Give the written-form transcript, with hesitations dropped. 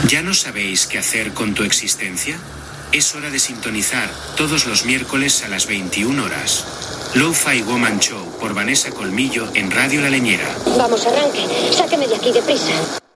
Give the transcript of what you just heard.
¿Ya no sabéis qué hacer con tu existencia? Es hora de sintonizar todos los miércoles a las 21 horas. Lo-Fi Woman Show por Vanessa Colmillo en Radio La Leñera. Vamos, arranque. Sáqueme de aquí deprisa.